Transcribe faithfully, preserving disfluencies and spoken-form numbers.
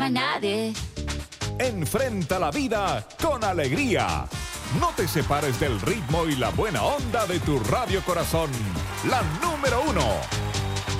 nadie. Enfrenta la vida con alegría. No te separes del ritmo y la buena onda de tu Radio Corazón, la número uno.